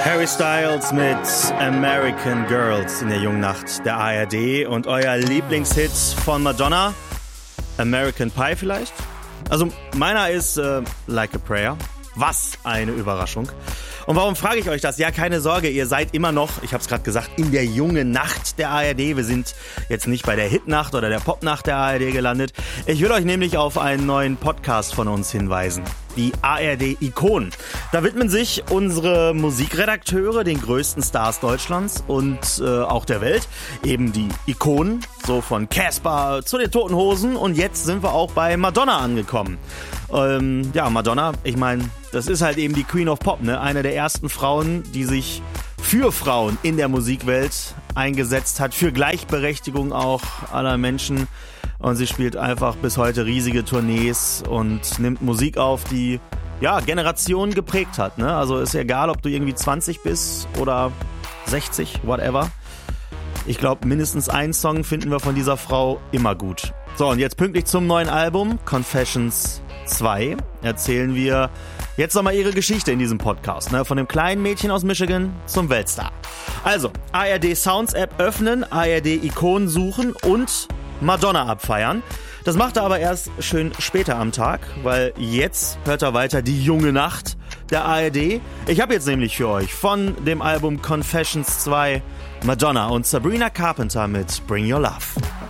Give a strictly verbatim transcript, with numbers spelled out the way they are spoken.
Harry Styles mit American Girls in der Jungnacht der A R D und euer Lieblingshit von Madonna, American Pie vielleicht? Also meiner ist äh, Like a Prayer. Was eine Überraschung. Und warum frage ich euch das? Ja, keine Sorge, ihr seid immer noch, ich habe es gerade gesagt, in der jungen Nacht der A R D. Wir sind jetzt nicht bei der Hitnacht oder der Popnacht der A R D gelandet. Ich will euch nämlich auf einen neuen Podcast von uns hinweisen. Die A R D-Ikonen. Da widmen sich unsere Musikredakteure den größten Stars Deutschlands und äh, auch der Welt. Eben die Ikonen, so von Casper zu den Toten Hosen. Und jetzt sind wir auch bei Madonna angekommen. Ähm, ja, Madonna, ich meine, das ist halt eben die Queen of Pop, ne? Eine der ersten Frauen, die sich für Frauen in der Musikwelt eingesetzt hat, für Gleichberechtigung auch aller Menschen. Und sie spielt einfach bis heute riesige Tournees und nimmt Musik auf, die ja Generationen geprägt hat, ne? Also ist egal, ob du irgendwie zwanzig bist oder sechzig, whatever. Ich glaube, mindestens einen Song finden wir von dieser Frau immer gut. So, und jetzt pünktlich zum neuen Album, Confessions zwei, erzählen wir jetzt nochmal ihre Geschichte in diesem Podcast, ne? Von dem kleinen Mädchen aus Michigan zum Weltstar. Also, A R D Sounds App öffnen, A R D Ikonen suchen und Madonna abfeiern. Das macht er aber erst schön später am Tag, weil jetzt hört er weiter die junge Nacht der A R D. Ich habe jetzt nämlich für euch von dem Album Confessions zwei Madonna und Sabrina Carpenter mit Bring Your Love.